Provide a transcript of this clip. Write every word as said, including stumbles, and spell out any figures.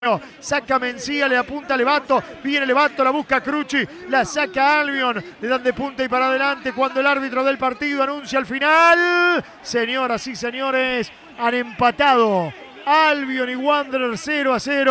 Saca Mencía, le apunta Levato, viene Levato, la busca Crucci, la saca Albion, le dan de punta y para adelante cuando el árbitro del partido anuncia el final. Señoras y señores, han empatado Albion y Wanderers cero a cero.